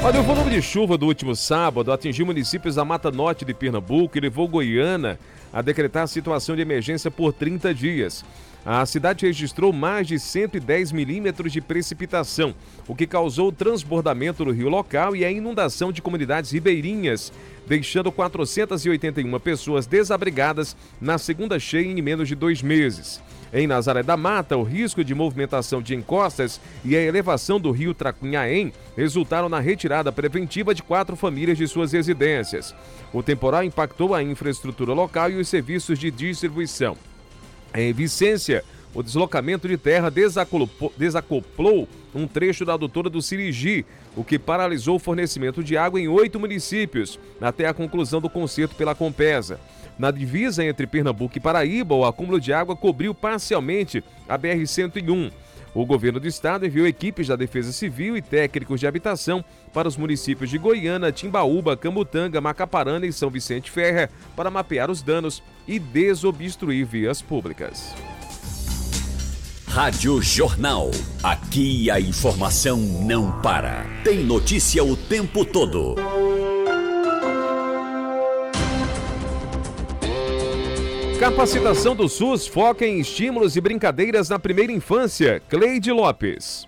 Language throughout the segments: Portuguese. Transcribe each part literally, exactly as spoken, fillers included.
Olha, o volume de chuva do último sábado atingiu municípios da Mata Norte de Pernambuco e levou Goiânia a decretar situação de emergência por trinta dias. A cidade registrou mais de cento e dez milímetros de precipitação, o que causou o transbordamento do rio local e a inundação de comunidades ribeirinhas, deixando quatrocentas e oitenta e uma pessoas desabrigadas na segunda cheia em menos de dois meses. Em Nazaré da Mata, o risco de movimentação de encostas e a elevação do rio Tracunhaém resultaram na retirada preventiva de quatro famílias de suas residências. O temporal impactou a infraestrutura local e os serviços de distribuição. Em Vicência, o deslocamento de terra desacoplou, desacoplou um trecho da adutora do Sirigi, o que paralisou o fornecimento de água em oito municípios, até a conclusão do conserto pela Compesa. Na divisa entre Pernambuco e Paraíba, o acúmulo de água cobriu parcialmente a B R cento e um. O governo do estado enviou equipes da Defesa Civil e técnicos de habitação para os municípios de Goiânia, Timbaúba, Camutanga, Macaparana e São Vicente Ferrer para mapear os danos e desobstruir vias públicas. Rádio Jornal. Aqui a informação não para. Tem notícia o tempo todo. Capacitação do SUS foca em estímulos e brincadeiras na primeira infância. Cleide Lopes.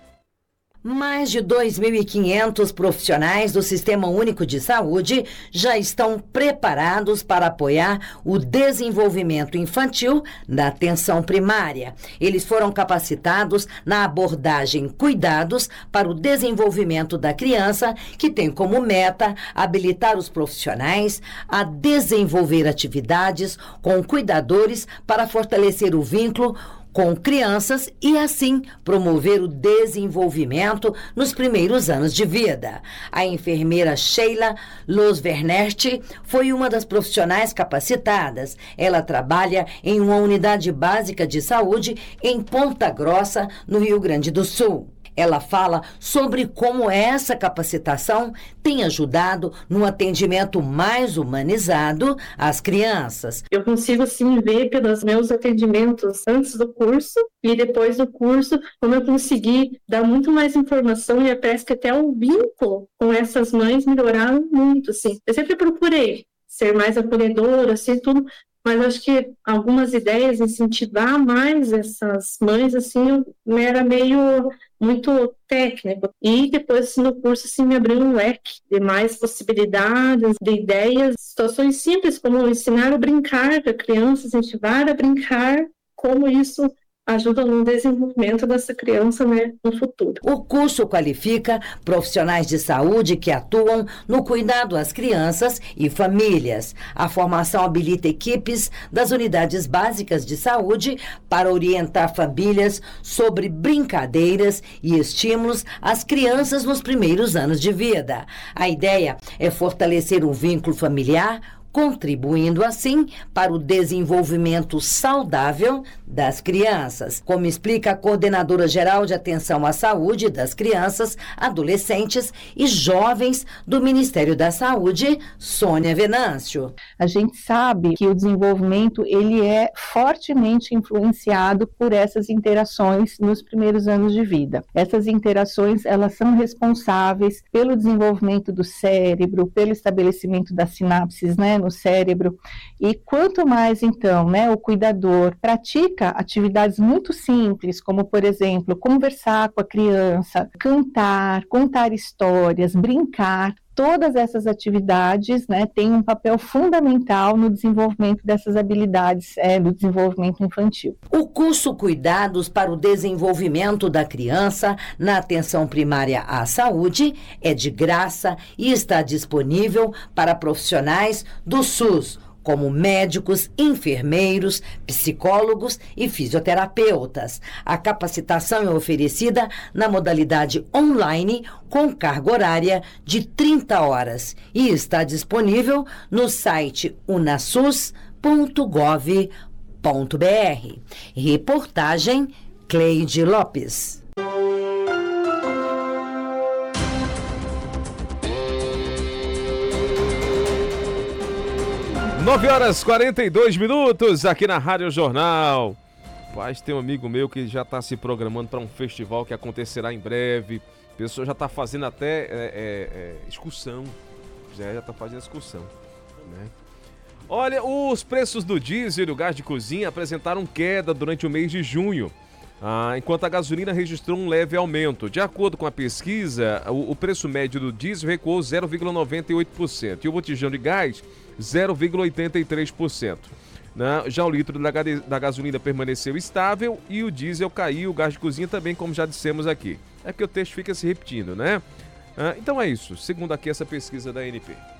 Mais de dois mil e quinhentos profissionais do Sistema Único de Saúde já estão preparados para apoiar o desenvolvimento infantil na atenção primária. Eles foram capacitados na abordagem Cuidados para o Desenvolvimento da Criança, que tem como meta habilitar os profissionais a desenvolver atividades com cuidadores para fortalecer o vínculo com crianças e, assim, promover o desenvolvimento nos primeiros anos de vida. A enfermeira Sheila Losvernert foi uma das profissionais capacitadas. Ela trabalha em uma unidade básica de saúde em Ponta Grossa, no Rio Grande do Sul. Ela fala sobre como essa capacitação tem ajudado no atendimento mais humanizado às crianças. Eu consigo, sim, ver pelos meus atendimentos antes do curso e depois do curso, como eu consegui dar muito mais informação e parece que até o vínculo com essas mães melhoraram muito, assim. Eu sempre procurei ser mais acolhedora, assim, tudo, mas acho que algumas ideias, incentivar mais essas mães, assim, era meio muito técnico. E depois, assim, no curso, assim, me abriu um leque de mais possibilidades, de ideias, situações simples, como ensinar a brincar com a criança, incentivar a brincar, como isso ajuda no desenvolvimento dessa criança, né, no futuro. O curso qualifica profissionais de saúde que atuam no cuidado às crianças e famílias. A formação habilita equipes das unidades básicas de saúde para orientar famílias sobre brincadeiras e estímulos às crianças nos primeiros anos de vida. A ideia é fortalecer o vínculo familiar, contribuindo assim para o desenvolvimento saudável das crianças, como explica a coordenadora geral de atenção à saúde das crianças, adolescentes e jovens do Ministério da Saúde, Sônia Venâncio. A gente sabe que o desenvolvimento ele é fortemente influenciado por essas interações nos primeiros anos de vida. Essas interações, elas são responsáveis pelo desenvolvimento do cérebro, pelo estabelecimento das sinapses, né, no cérebro. E quanto mais, então, né, o cuidador pratica atividades muito simples, como, por exemplo, conversar com a criança, cantar, contar histórias, brincar, todas essas atividades, né, têm um papel fundamental no desenvolvimento dessas habilidades é, do desenvolvimento infantil. O curso Cuidados para o Desenvolvimento da Criança na Atenção Primária à Saúde é de graça e está disponível para profissionais do SUS, como médicos, enfermeiros, psicólogos e fisioterapeutas. A capacitação é oferecida na modalidade online com carga horária de trinta horas e está disponível no site unasus ponto gov ponto br. Reportagem Cleide Lopes. nove horas e quarenta e dois minutos aqui na Rádio Jornal. Paz, tem um amigo meu que já está se programando para um festival que acontecerá em breve. pessoa já está fazendo até é, é, é, excursão. Já já está fazendo excursão, né? Olha, os preços do diesel e do gás de cozinha apresentaram queda durante o mês de junho, ah, enquanto a gasolina registrou um leve aumento. De acordo com a pesquisa, o, o preço médio do diesel recuou zero vírgula noventa e oito por cento e o botijão de gás zero vírgula oitenta e três por cento. Né? Já o litro da, da gasolina permaneceu estável e o diesel caiu, o gás de cozinha também, como já dissemos aqui. É porque o texto fica se repetindo, né? Ah, então é isso, segundo aqui essa pesquisa da A N P.